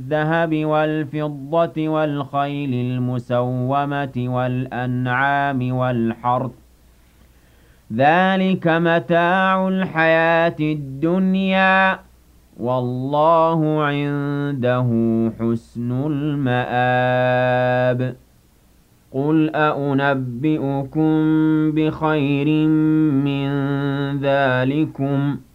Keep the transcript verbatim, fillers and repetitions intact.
الذهب والفضة والخيل المسومة والأنعام والحرث ذلك متاع الحياة الدنيا والله عنده حسن المآب قل أأنبئكم بخير من ذلكم